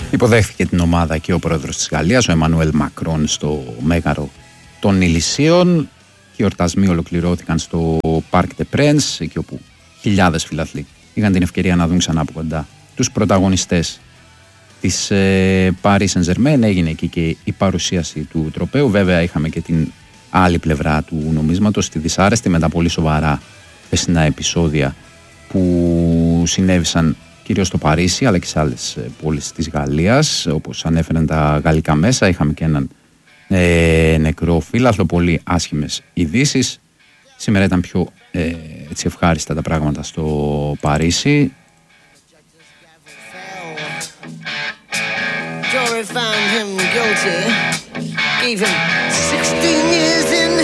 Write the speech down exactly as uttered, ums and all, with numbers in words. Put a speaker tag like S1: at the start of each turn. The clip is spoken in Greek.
S1: Υποδέχθηκε την ομάδα και ο πρόεδρος της Γαλλίας, ο Εμμανουέλ Μακρόν, στο Μέγαρο των Ηλυσίων. Οι εορτασμοί ολοκληρώθηκαν στο Parc des Princes, εκεί όπου χιλιάδες φιλαθλοί είχαν την ευκαιρία να δουν ξανά από κοντά τους πρωταγωνιστές της ε, Paris Saint-Germain. Έγινε εκεί και η παρουσίαση του τροπαίου. Βέβαια είχαμε και την άλλη πλευρά του νομίσματος, τη δυσάρεστη, με τα πολύ σοβαρά πεσινά επεισόδια που συνέβησαν κυρίως στο Παρίσι αλλά και σε άλλες πόλεις της Γαλλίας. Όπως ανέφεραν τα γαλλικά μέσα, είχαμε και έναν ε, νεκρό φύλαθλο, πολύ άσχημες ειδήσεις. Σήμερα ήταν πιο ε, έτσι ευχάριστα τα πράγματα στο Παρίσι.
S2: Found him guilty, gave him sixteen years in